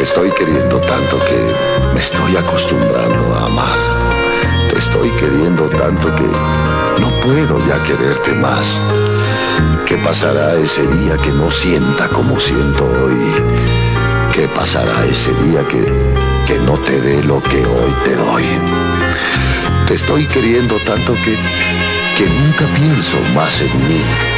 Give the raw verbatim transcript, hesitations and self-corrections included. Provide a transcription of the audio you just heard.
estoy queriendo tanto que me estoy acostumbrando a amar. Te estoy queriendo tanto que no puedo ya quererte más. ¿Qué pasará ese día que no sienta como siento hoy? ¿Qué pasará ese día que, que no te dé lo que hoy te doy? Te estoy queriendo tanto que, que nunca pienso más en mí.